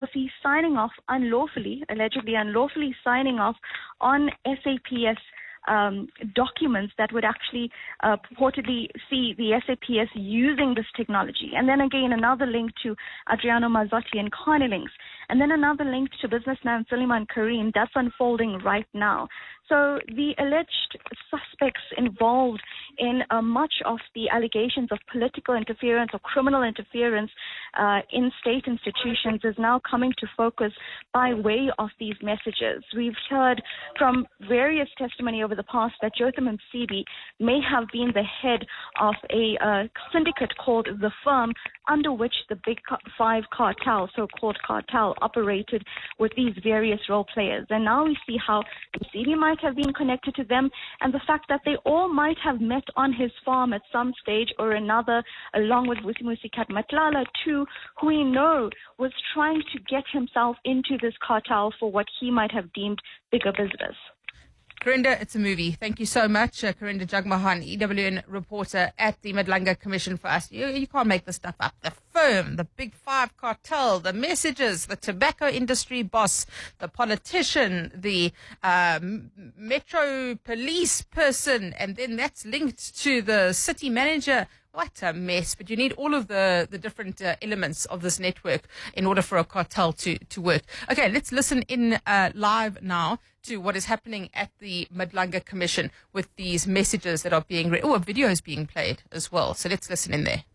he's signing off unlawfully, allegedly unlawfully signing off on SAPS documents that would actually purportedly see the SAPS using this technology. And then again, another link to Adriano Mazzotti and Carnelinks. And then another link to businessman Suleiman Karim. That's unfolding right now. So the alleged suspects involved in much of the allegations of political interference or criminal interference in state institutions is now coming to focus by way of these messages. We've heard from various testimony over the past that Jotham Msibi may have been the head of a syndicate called The Firm, under which the Big Five cartel, so-called cartel, operated with these various role players. And now we see how Msibi might have been connected to them, and the fact that they all might have met on his farm at some stage or another, along with Vusimusi Matlala too, who we know was trying to get himself into this cartel for what he might have deemed bigger business. Karinda, it's a movie. Thank you so much. Karinda Jagmohan, EWN reporter at the Madlanga Commission for us. You can't make this stuff up. The Firm, the Big Five cartel, the messages, the tobacco industry boss, the politician, the metro police person, and then that's linked to the city manager. What a mess. But you need all of the different elements of this network in order for a cartel to work. Okay, let's listen in live now to what is happening at the Madlanga Commission with these messages that are being read. Oh, a video is being played as well. So let's listen in there.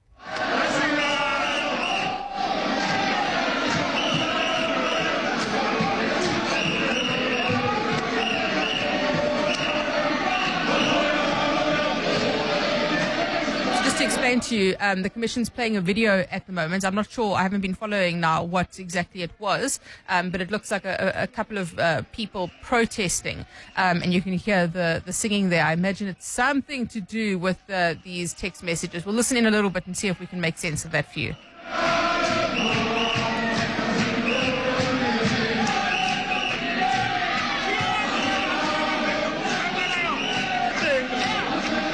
To explain to you, the Commission's playing a video at the moment. I'm not sure, I haven't been following now what exactly it was, but it looks like a couple of people protesting, and you can hear the singing there. I imagine it's something to do with these text messages. We'll listen in a little bit and see if we can make sense of that for you.